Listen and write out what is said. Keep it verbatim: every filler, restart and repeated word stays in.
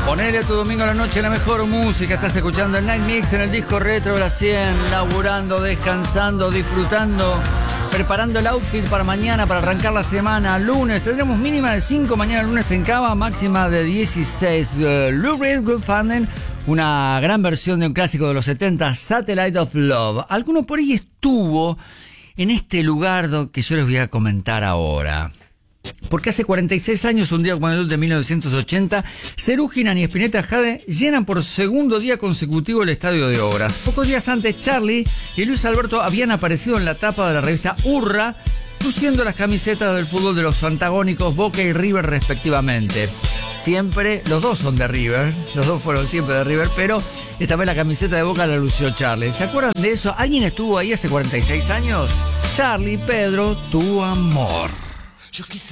Ponele tu domingo a la noche la mejor música. Estás escuchando el Night Mix en el disco retro de la cien, laburando, descansando, disfrutando, preparando el outfit para mañana, para arrancar la semana. Lunes tendremos mínima de cinco, mañana lunes en Cava, máxima de dieciséis. Uh, Lou Reed Goldfanden, una gran versión de un clásico de los setenta, Satellite of Love. Alguno por ahí estuvo en este lugar que yo les voy a comentar ahora. Porque hace cuarenta y seis años, un día como el de mil novecientos ochenta, Serú Girán y Spinetta Jade llenan por segundo día consecutivo el Estadio de Obras. Pocos días antes, Charlie y Luis Alberto habían aparecido en la tapa de la revista Hurra, luciendo las camisetas del fútbol de los antagónicos Boca y River respectivamente. Siempre, los dos son de River, los dos fueron siempre de River, pero esta vez la camiseta de Boca la lució Charlie. ¿Se acuerdan de eso? ¿Alguien estuvo ahí hace cuarenta y seis años? Charlie, Pedro, tu amor. Yo quise